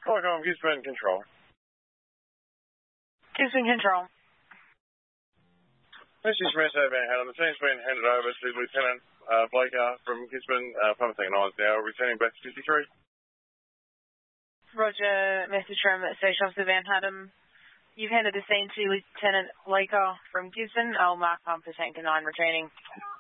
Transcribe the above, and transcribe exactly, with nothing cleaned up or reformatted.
Welcome, Gisborne Control. Gisborne Control. This is Mesa Van Halen. The team's been handed over to Lieutenant uh, Blaker from Gisborne, uh, Plymouth Nines now, returning back to fifty-three. Roger, message from Station Officer Van Hadam. You've handed the scene to Lieutenant Blaker from Gisborne. I'll mark on for Tanker nine returning.